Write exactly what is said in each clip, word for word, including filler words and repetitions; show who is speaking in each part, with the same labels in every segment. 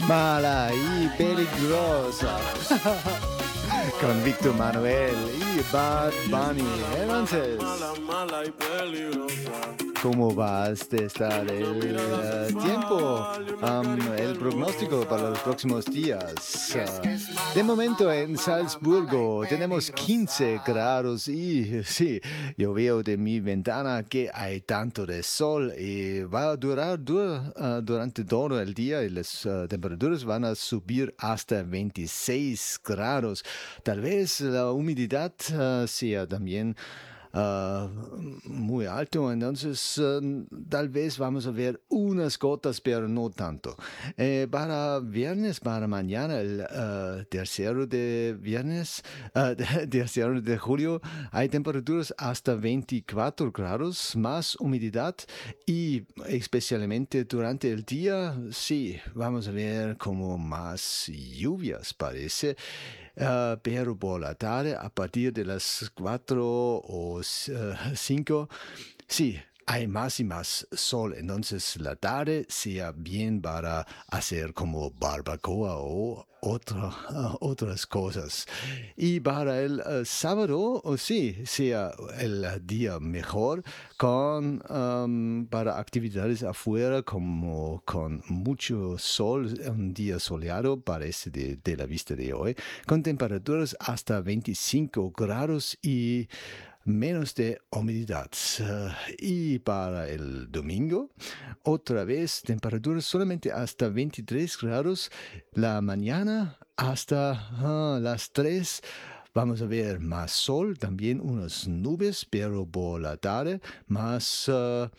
Speaker 1: Mala y peligrosa. Con Víctor Manuel y Bad Bunny. Entonces, ¿cómo va a estar el uh, tiempo? Um, el pronóstico para los próximos días. Uh, de momento en Salzburgo tenemos quince grados y sí, yo veo de mi ventana que hay tanto de sol y va a durar dura, uh, durante todo el día y las uh, temperaturas van a subir hasta veintiséis grados. Tal vez la humedad uh, sea también Uh, muy alto, entonces uh, tal vez vamos a ver unas gotas, pero no tanto. Eh, para viernes, para mañana, el uh, tercero de viernes, uh, tercero de julio, hay temperaturas hasta veinticuatro grados, más humedad y especialmente durante el día, sí, vamos a ver como más lluvias, parece. Uh, pero por la tarde, a partir de las cuatro o cinco, sí, hay más y más sol. Entonces la tarde sea bien para hacer como barbacoa o otra, uh, otras cosas. Y para el uh, sábado, oh, sí, sea el día mejor con, um, para actividades afuera como con mucho sol, un día soleado parece de, de la vista de hoy, con temperaturas hasta veinticinco grados y menos de humedad. Uh, y para el domingo, otra vez temperaturas solamente hasta veintitrés grados, la mañana hasta uh, las tres. Vamos a ver más sol, también unas nubes, pero por la tarde más... Uh,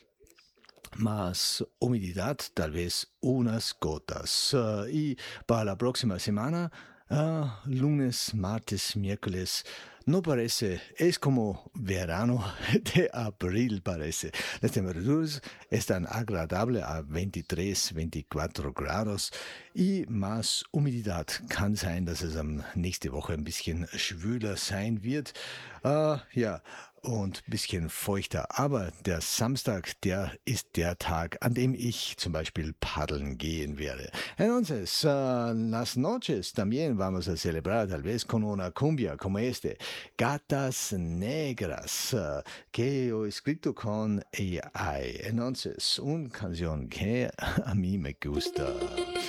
Speaker 1: más humedad, tal vez unas gotas. Uh, y para la próxima semana, uh, lunes, martes, miércoles, no parece, es como verano de abril parece. Las temperaturas están agradables a veintitrés, veinticuatro grados y más humedad. Kann sein, dass es am nächste Woche ein bisschen schwüler sein wird. Uh, ja, und ein bisschen feuchter. Aber der Samstag, der ist der Tag, an dem ich zum Beispiel paddeln gehen werde. Entonces, uh, las noches también vamos a celebrar tal vez con una cumbia como este, Gatas Negras, uh, que he escrito con A I. Entonces, una canción que a mí me gusta.